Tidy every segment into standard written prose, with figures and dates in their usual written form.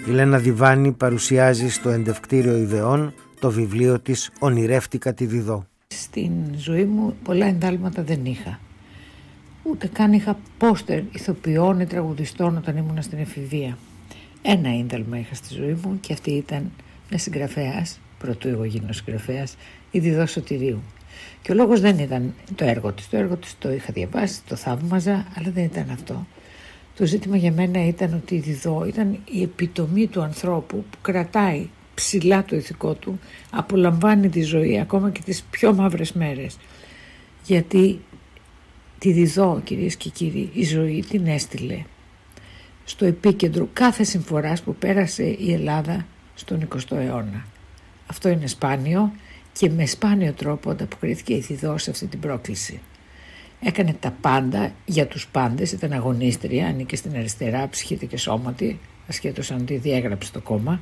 Η Λένα Διβάνη παρουσιάζει στο Εντευκτήριο Ιδεών το βιβλίο της «Ονειρεύτηκα τη Διδώ». Στην ζωή μου πολλά ενδάλματα δεν είχα. Ούτε καν είχα πόστερ ηθοποιών ή τραγουδιστών όταν ήμουν στην εφηβεία. Ένα ένταλμα είχα στη ζωή μου και αυτή ήταν μια συγγραφέας, πρωτού εγώ γίνω συγγραφέας, η Διδώ Σωτηρίου. Και ο λόγος δεν ήταν το έργο της. Το έργο της το είχα διαβάσει, το θαύμαζα, αλλά δεν ήταν αυτό. Το ζήτημα για μένα ήταν ότι η Διδώ ήταν η επιτομή του ανθρώπου που κρατάει ψηλά το ηθικό του, απολαμβάνει τη ζωή ακόμα και τις πιο μαύρες μέρες. Γιατί τη Διδώ, κυρίες και κύριοι, η ζωή την έστειλε στο επίκεντρο κάθε συμφοράς που πέρασε η Ελλάδα στον 20ο αιώνα. Αυτό είναι σπάνιο και με σπάνιο τρόπο ανταποκρίθηκε η Διδώ σε αυτή την πρόκληση. Έκανε τα πάντα για τους πάντες, ήταν αγωνίστρια, ανήκε στην αριστερά, ψυχήτη και σώματι, ασχέτως αν τη διέγραψε το κόμμα.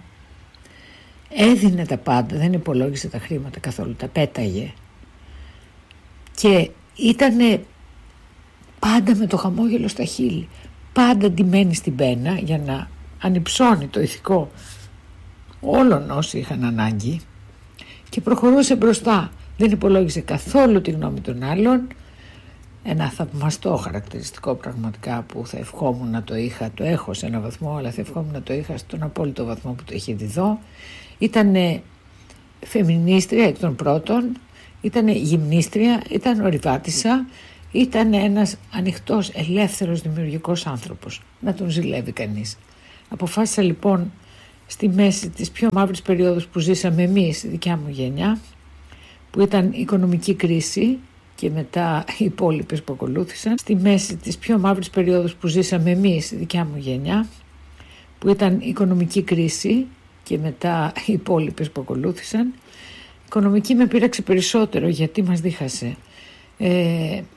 Έδινε τα πάντα, δεν υπολόγισε τα χρήματα καθόλου, τα πέταγε. Και ήτανε πάντα με το χαμόγελο στα χείλη, πάντα ντυμένη στην πένα για να ανυψώνει το ηθικό όλων όσοι είχαν ανάγκη και προχωρούσε μπροστά. Δεν υπολόγισε καθόλου τη γνώμη των άλλων. Ένα θαυμαστό χαρακτηριστικό πραγματικά που θα ευχόμουν να το είχα, το έχω σε ένα βαθμό, αλλά θα ευχόμουν να το είχα στον απόλυτο βαθμό που το είχε Διδώ. Ήτανε φεμινίστρια εκ των πρώτων, ήτανε γυμνίστρια, ήταν ορειβάτισσα, ήταν ένας ανοιχτός, ελεύθερος, δημιουργικός άνθρωπος. Να τον ζηλεύει κανείς. Αποφάσισα λοιπόν στη μέση της πιο μαύρης περίοδους που ζήσαμε εμείς, η δικιά μου γενιά, που ήταν η οικονομική κρίση και μετά οι υπόλοιπες που ακολούθησαν, στη μέση της πιο μαύρης περίοδους που ζήσαμε εμείς, η δικιά μου γενιά, που ήταν η οικονομική κρίση και μετά οι υπόλοιπες που ακολούθησαν. Η οικονομική με πείραξε περισσότερο γιατί μας δίχασε.